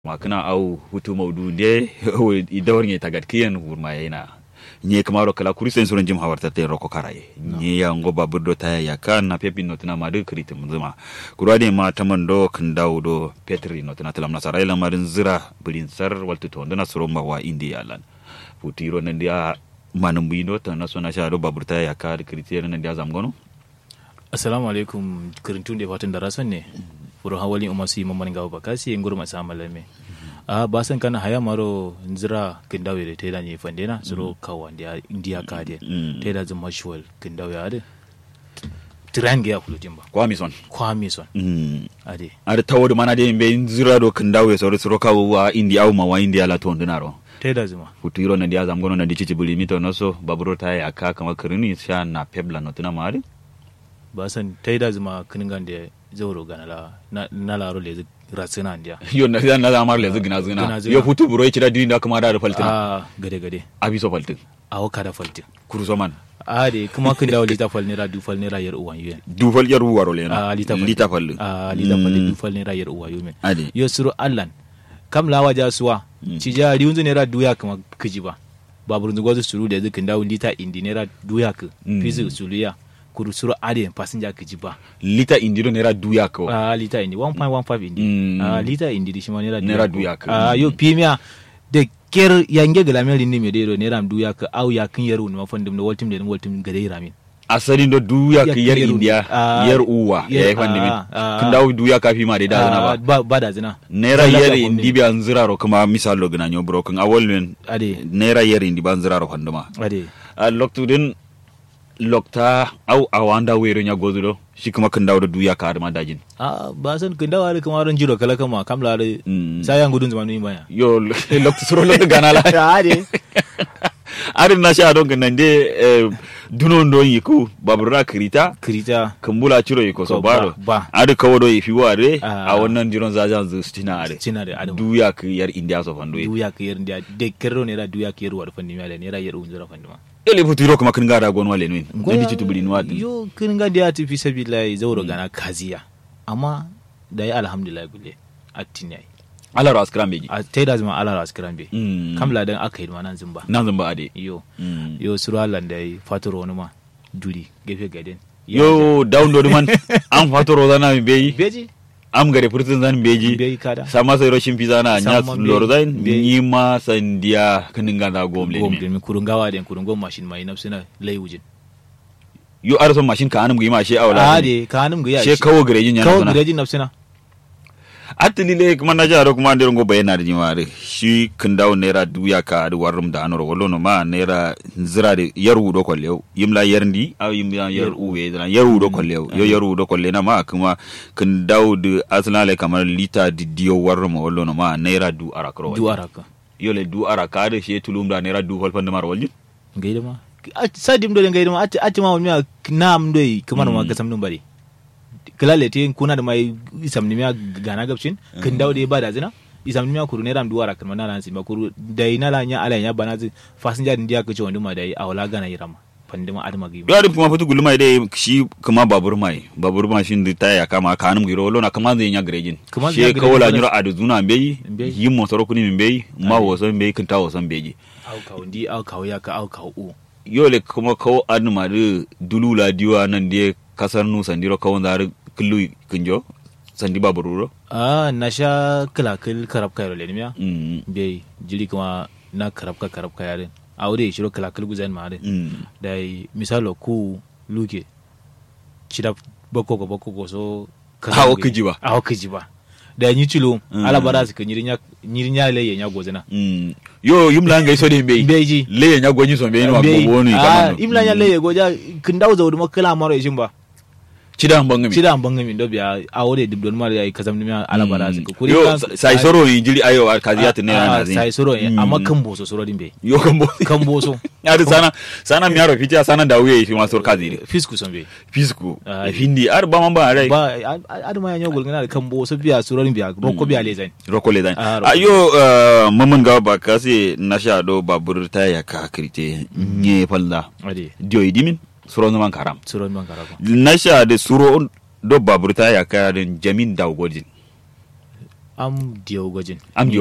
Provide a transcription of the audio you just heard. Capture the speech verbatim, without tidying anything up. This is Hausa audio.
makana au hutu maudu de idawar nye tagat kiyan hurma yana nye kamaro kala kurisen suran jim hawarta te roko karaye nye ya ngoba burdo taya ya kan na pepi notina madu krite mzima kurade ma tamando kandau do petri notina telam nasarai la marin zira bilin sar waltu tondana suroma wa indi alan futiro nandia manumbindo tana sona sha do babur taya ya kan krite nandia zamgono. Assalamu alaikum kirintun de fatan darasan ne furo hawali umasi mamman gawo bakasi nguru masa malame a basan kana haya maro nzira kindawe de teda ni fandena zuro kawa ndia india kade teda zuma shwal kindawe ade tirange ya kulujimba kwa mison kwa mison mm ade ade tawodo mana de be nzira do kindawe so zuro kawa wa india au ma wa india la tondinaro teda zuma futiro na ndia zamgono na dichichi bulimito noso baburo taya aka kama kirini sha na pebla notina mari basan teda zuma kiningan de zauro ganala na na laro le ratsina ndia yo na na zamar le zigina zina yo futu buro yi da dinda kuma da faltin ah gade gade abiso faltin awo kada faltin kuruso man ade kuma kin dawo lita fal ne ra du fal ne ra yar uwan yu du fal yar uwaro le na ah lita fal lita fal ah lita fal du fal ne ra yar uwa yu men ade yo suru allan kam lawa ja suwa ci ja riunzu ne ra duya kuma kiji ba babur nzugo suru da zikin dawo lita indi ne ra duya ku fizu suluya kuru suru ade passenger kiji ba lita indi do nera duya ko ah lita indi one point one five indi mm. ah lita indi di shima nera nera duya ko ah yo pimia de ker yange gala mel ni me de do nera duya ko au ya kin yaru no fandum no woltim de woltim gade ramin asali do duya ko yar india yar uwa ya fandimi kin dawo duya ka fi ma de da ba ba da zina nera yar indi bi anzira ro kuma misalo gina nyo bro kan awolmen ade nera yar indi ban zira ro fanduma ade a loktudin lokta au awanda wero nya gozudo shi kuma kan dawo da duya ka ma dajin ah ba san kan dawo da kuma ran jiro kala kama kamla da sai an gudun zamanu yin baya yo lokta suro lokta ganala ade arin na sha don kan de dunon don yiku babura krita krita kambula ciro yiko so baro ade kawo do yifi ware a wannan jiron zajan zu stina are stina da ade duya ka yar india so fando duya ka yar india de kerro ne da duya ka yar war fandi mala ne ra yar unzura fandi ma ele futuro kuma kin gara gon wale nin dan ci tubulin wadin yo kin ga da ti fi sabillahi zauro gana kaziya amma da yi alhamdulillah gulle attinai ala ras krambe a taida zuma ala ras krambe kamla dan aka yi ma nan zumba nan zumba ade yo yo suralan da yi faturo wani ma duri gefe gaden yo download man an faturo zana beyi beji am gare furtun zan beji beyi kada sama sai roshin pizza na nya lorzain ni ma sandiya kaninga da gomle ni gomle mi kurungawa den kurungo machine mai nafsina lay wujin yo arson machine ka anum gi ma she awla ade ka anum gi ya she kawo garejin yana kawo garejin nafsina atli le kuma na jaro kuma ndero ngo bayana da jimare shi kin dawo naira duya ka da warum da anoro wallo no ma naira zira da yaru do kolle yimla yarndi aw yimla yar uwe da yaru do kolle yo yaru do kolle na ma kuma kin dawo da aslan le kamar lita di dio warum wallo no ma naira du arakro du araka yo le du araka da she tulum da naira du hol pande mar walli gaida ma sadim do gaida ma atti atti ma mi nam do kamar ma gasam dum bari kala lete kuna da mai isam ni miya gana gabshin kin dawo da ba da zina isam ni miya kuru ne ram duwara kan mana nan simba kuru da ina la nya ala nya bana zi fasinja din dia kace wanduma da yi awala gana yirama pandima adama gi ya dum kuma fatu gulmai dai shi kuma babur mai babur ma shin da taya kama kanum giro lona kama zai nya garejin shi kawala nyura adu zuna mbeyi yin motoro kuni mbeyi ma woso mbeyi kin tawo san beji au kawo ndi au kawo ya ka au kawo u yole kuma kawo aduma da dulula diwa nan da kasar nu sandiro kawo zar kullu kunjo sandi babururo ah nasha kalakil karab kayro lenmiya mm be jili kuma na karab ka karab kayare aure shiro kalakil guzan mare dai misalo ku luke chida boko ko boko ko so hawo kijiba hawo kijiba da nyi chilo ala baras ka nyirinya nyirinya le yenya gozena mm yo yumla ngai so de be beji le yenya gonyi so be no abobo ni kamano ah imla nya le goja kindawo zawdu makala maro yimba cida mbangami cida mbangami ndo biya awore dibdon mar yayi kasam ni ala barazi ko kuri sai soro injili ayo kaziyat ne na zin sai soro amma kambo so soro dimbe yo kambo kambo so ari sana sana mi aro fiti sana dawe fi ma sor kazire fisku sombe fisku hindi ar ba man ba rai ba ar ma yanyo gulgana kambo so biya soro dimbe roko biya lezan roko lezan ayo mamman ga ba kasi na sha do babur ta ya ka krite nye falda ade dio idimin suro man karam suro man karam nasha de suro do baburta ya ka den jamin daw godin am diyo gojin am